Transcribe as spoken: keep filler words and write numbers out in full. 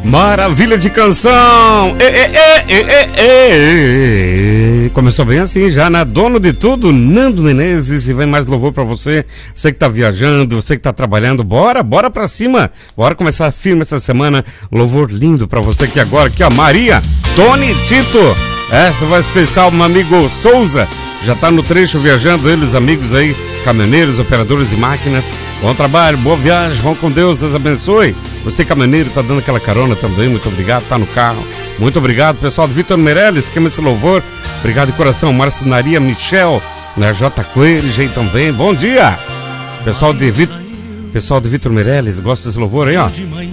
Maravilha de canção! E, e, e, e, e. Começou bem assim já, né? Dono de tudo, Nando Menezes, e vem mais louvor pra você. Você que tá viajando, você que tá trabalhando, bora, bora pra cima. Bora começar firme essa semana. Louvor lindo pra você aqui agora, aqui ó, Maria, Tony, Tito. Essa vai especial, meu amigo Souza. Já tá no trecho viajando, eles, amigos aí, caminhoneiros, operadores de máquinas. Bom trabalho, boa viagem, vão com Deus, Deus abençoe. Você, caminhoneiro, tá dando aquela carona também, muito obrigado, tá no carro. Muito obrigado, pessoal do Vitor Meirelles, que ama esse louvor. Obrigado de coração, Marcenaria, Michel, né, J. Coelho, aí também, bom dia. Pessoal de Vitor, pessoal de Vitor Meirelles, gosta desse louvor aí, ó.